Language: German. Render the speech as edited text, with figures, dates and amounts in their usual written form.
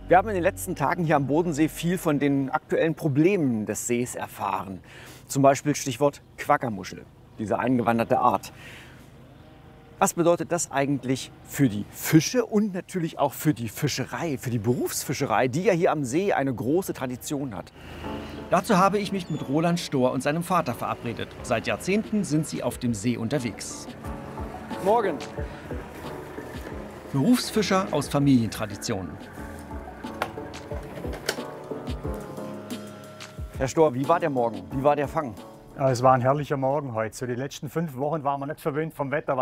Wir haben in den letzten Tagen hier am Bodensee viel von den aktuellen Problemen des Sees erfahren. Zum Beispiel Stichwort Quaggermuschel, diese eingewanderte Art. Was bedeutet das eigentlich für die Fische und natürlich auch für die Fischerei, für die Berufsfischerei, die ja hier am See eine große Tradition hat? Dazu habe ich mich mit Roland Stohr und seinem Vater verabredet. Seit Jahrzehnten sind sie auf dem See unterwegs. Morgen. Berufsfischer aus Familientraditionen. Herr Stohr, wie war der Morgen? Wie war der Fang? Ja, es war ein herrlicher Morgen heute. So die letzten 5 Wochen waren wir nicht verwöhnt vom Wetter.